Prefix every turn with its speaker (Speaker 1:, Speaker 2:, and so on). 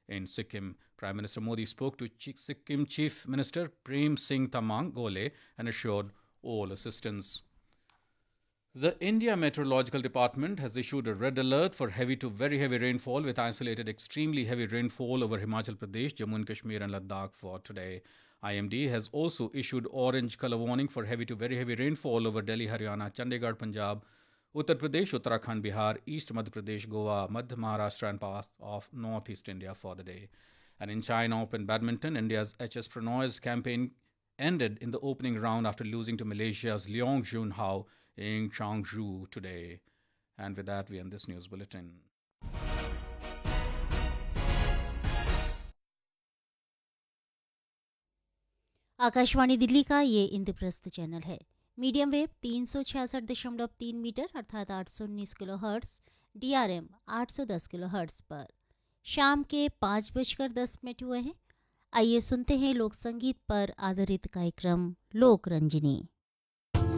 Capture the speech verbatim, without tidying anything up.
Speaker 1: in Sikkim. Prime Minister Modi spoke to Sikkim Chief Minister Prem Singh Tamang Gole and assured all assistance. The India Meteorological Department has issued a red alert for heavy to very heavy rainfall with isolated extremely heavy rainfall over Himachal Pradesh, Jammu and Kashmir and Ladakh for today. I M D has also issued orange color warning for heavy to very heavy rainfall over Delhi, Haryana, Chandigarh, Punjab, Uttar Pradesh, Uttarakhand, Bihar, East Madhya Pradesh, Goa, Madhya Maharashtra and parts of Northeast India for the day. And in China Open Badminton, India's H S Pranoy's campaign ended in the opening round after losing to Malaysia's Leong Junhao in Changzhou today. And with that, we end this news bulletin.
Speaker 2: Akashvani Delhi का ये Indraprastha channel है। Medium wave तीन सौ छियासठ दशमलव तीन metre अर्थात आठ सौ उन्नीस kilo hertz, D R M आठ सौ दस किलो हर्ट्स पर शाम के पाँच बजकर दस मिनट हुए हैं। आइए सुनते हैं लोक संगीत पर आधारित कार्यक्रम लोक रंजनी।